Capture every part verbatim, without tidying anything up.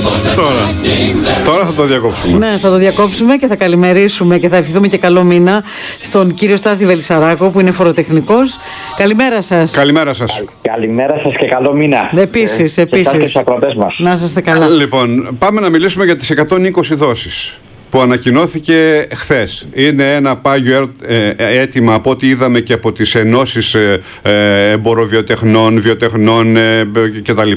Τώρα, τώρα θα το διακόψουμε. Ναι, θα το διακόψουμε και θα καλημερίσουμε και θα ευχηθούμε και καλό μήνα στον κύριο Στάθη Βελισσαράκο που είναι φοροτεχνικός. Καλημέρα σας. Καλημέρα σας. Καλημέρα σας και καλό μήνα. Επίσης, ε, επίσης. Και στους ακροατές μας. Να είστε καλά. Λοιπόν, πάμε να μιλήσουμε για τις εκατόν είκοσι δόσεις που ανακοινώθηκε χθες. Είναι ένα πάγιο αίτημα από ό,τι είδαμε και από τις ενώσεις εμποροβιοτεχνών, βιοτεχνών κτλ.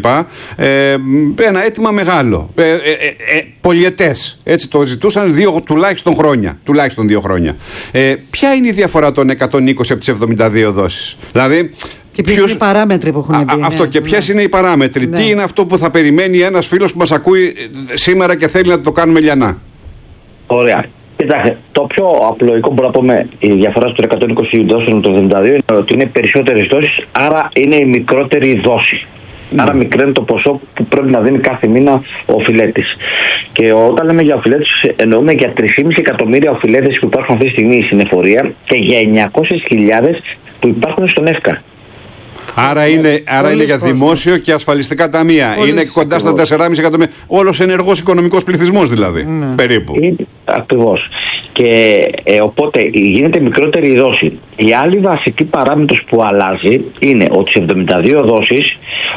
Ένα αίτημα μεγάλο, ε, ε, ε, πολυετές. Έτσι το ζητούσαν δύο, τουλάχιστον χρόνια. Τουλάχιστον δύο χρόνια. Ε, ποια είναι η διαφορά των εκατόν είκοσι από τις εβδομήντα δύο δόσεις? Δηλαδή, και ποιες είναι οι παράμετροι που έχουν μπει. Αυτό, ναι, και ποιες ναι. είναι οι παράμετροι? Ναι. Τι είναι αυτό που θα περιμένει ένας φίλος που μας ακούει σήμερα και θέλει να το κάνουμε λιανά? Ωραία. Κοιτάξτε, το πιο απλοϊκό που μπορούμε να πούμε η διαφορά των εκατόν είκοσι δόσεων με το εβδομήντα δύο είναι ότι είναι περισσότερες δόσεις, άρα είναι η μικρότερη δόση. Mm. Άρα μικραίνει το ποσό που πρέπει να δίνει κάθε μήνα ο οφειλέτης. Και όταν λέμε για οφειλέτες, εννοούμε για τρία κόμμα πέντε εκατομμύρια οφειλέτες που υπάρχουν αυτή τη στιγμή στην εφορία και για εννιακόσιες χιλιάδες που υπάρχουν στον ΕΦΚΑ. Άρα είναι, άρα είναι για δημόσιο και ασφαλιστικά ταμεία. Όλες είναι κοντά στα τέσσερα κόμμα πέντε εκατομμύρια. Όλος ενεργός οικονομικός πληθυσμός δηλαδή. Mm. Περίπου. Ακριβώς. Και ε, οπότε γίνεται μικρότερη η δόση. Η άλλη βασική παράμετρος που αλλάζει είναι ότι σε εβδομήντα δύο δόσεις,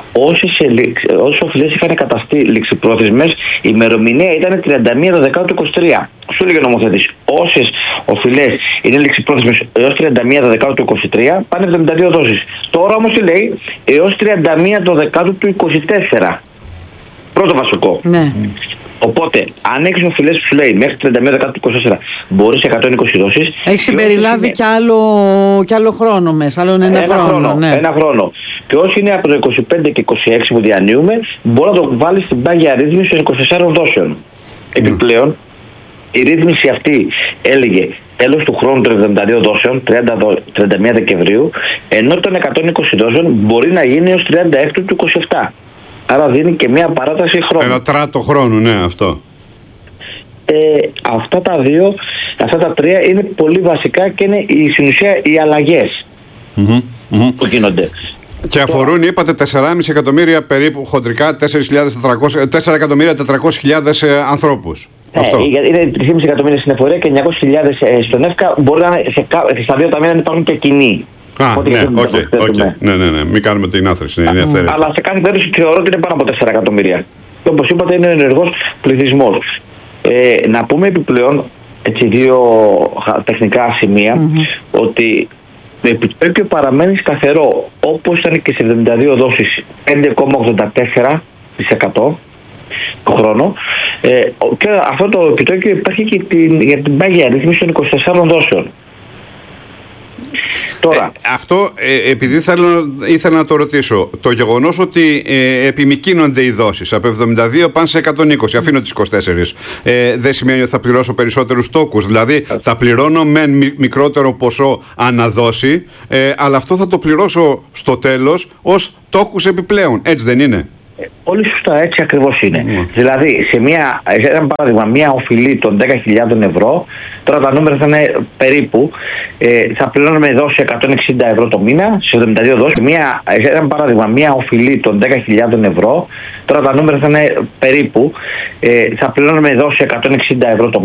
όσες οφειλές είχαν καταστεί ληξιπρόθεσμες, η ημερομηνία ήταν τριάντα μία Δεκάτου είκοσι τρία. Σου έλεγε ο νομοθέτης, όσες οφειλές είναι ληξιπρόθεσμες έως τριάντα μία Δεκάτου είκοσι τρία, πάνε εβδομήντα δύο δόσεις. Τώρα όμως τι λέει, έως τριάντα μία Δεκάτου του είκοσι τέσσερα. Πρώτο βασικό. Ναι. Οπότε, αν έχεις οφειλές που σου λέει μέχρι τριάντα μία Δεκάτου είκοσι τέσσερα μπορείς εκατόν είκοσι δόσεις. Έχει συμπεριλάβει κι άλλο, κι άλλο χρόνο μέσα, άλλο ένα, ένα χρόνο. χρόνο ναι. Ένα χρόνο. Και όσοι είναι από το είκοσι πέντε και είκοσι έξι που διανύουμε, μπορεί να το βάλει στην πάγια ρύθμιση των είκοσι τεσσάρων δόσεων. Mm. Επιπλέον, η ρύθμιση αυτή έλεγε τέλος του χρόνου των εβδομήντα δύο δόσεων, τριάντα μία Δεκεμβρίου, ενώ των εκατόν είκοσι δόσεων μπορεί να γίνει έως τριάντα έξι του είκοσι επτά. Άρα δίνει και μια παράταση χρόνου. Ένα τράτο χρόνου, ναι, αυτό. Ε, αυτά τα δύο, αυτά τα τρία είναι πολύ βασικά και είναι στην ουσία οι αλλαγές mm-hmm, mm-hmm. που γίνονται. Και αφορούν, είπατε, τέσσερα κόμμα πέντε εκατομμύρια περίπου χοντρικά, τέσσερα εκατομμύρια τετρακόσιες χιλιάδες ε, ανθρώπους. Ε, αυτό. Είναι τρία κόμμα πέντε εκατομμύρια στην εφορία και εννιακόσιες χιλιάδες ε, στον ΕΦΚΑ. Μπορεί να είναι σε, στα δύο ταμεία να υπάρχουν και κοινοί. Α, ναι, οκ, okay, okay. ναι, ναι, ναι, μην κάνουμε την άθρηση. Είναι αυθαίρετη. Αλλά σε κάθε περίπτωση θεωρώ ότι είναι πάνω από τέσσερα εκατομμύρια. Και όπως είπατε, είναι ο ενεργός πληθυσμός. Ε, να πούμε επιπλέον, έτσι, δύο τεχνικά σημεία, mm-hmm. ότι το επιτόκιο παραμένει σταθερό, όπως ήταν και σε εβδομήντα δύο δόσεις, πέντε κόμμα ογδόντα τέσσερα τοις εκατό το χρόνο. Ε, και αυτό το επιτόκιο υπάρχει και την, για την πάγια ρύθμιση των είκοσι τεσσάρων δόσεων. Τώρα. Ε, αυτό ε, επειδή θέλω, ήθελα να το ρωτήσω, το γεγονός ότι ε, επιμικρύνονται οι δόσεις από εβδομήντα δύο πάνε σε εκατόν είκοσι, αφήνω τις είκοσι τέσσερα, ε, δεν σημαίνει ότι θα πληρώσω περισσότερους τόκους? Δηλαδή θα πληρώνω με μικρότερο ποσό αναδόση, ε, αλλά αυτό θα το πληρώσω στο τέλος ως τόκους επιπλέον, έτσι δεν είναι? Πολύ σωστά, έτσι ακριβώς είναι. Mm. Δηλαδή, σε, μια, σε ένα παράδειγμα, μια οφειλή των δέκα χιλιάδες ευρώ, τώρα τα νούμερα θα είναι περίπου, ε, θα πληρώνουμε δόση εκατόν εξήντα ευρώ το μήνα, σε εβδομήντα δύο δόσεις. Μια, σε ένα παράδειγμα, μια οφειλή των δέκα χιλιάδες ευρώ, τώρα τα νούμερα θα είναι περίπου, ε, θα πληρώνουμε δόση εκατόν εξήντα ευρώ το μήνα.